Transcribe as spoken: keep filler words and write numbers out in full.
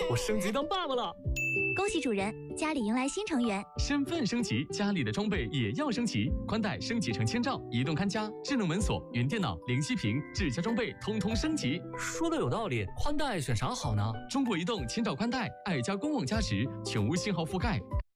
我升级当爸爸了！ 恭喜主人，家里迎来新成员。 身份升级，家里的装备也要升级。宽带升级成千兆，移动看家、智能门锁、云电脑、零息屏、智家装备通通升级。 说的有道理，宽带选啥好呢？ 中国移动千兆宽带，爱家官网加持，全屋信号覆盖。